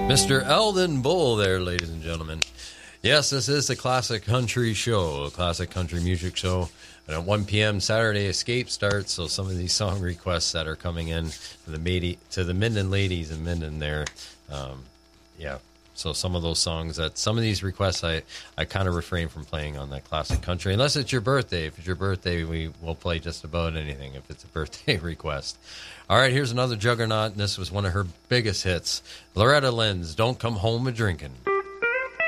Mr. Eldon Bull there, ladies and gentlemen. Yes, this is the Classic Country Show, a classic country music show. And at 1 p.m. Saturday, Escape starts, so some of these song requests that are coming in to the Minden ladies in Minden there, so some of those songs, some of these requests, I kind of refrain from playing on that classic country, unless it's your birthday. If it's your birthday, we will play just about anything if it's a birthday request. All right, here's another juggernaut, and this was one of her biggest hits. Loretta Lynn's Don't Come Home a Drinkin'.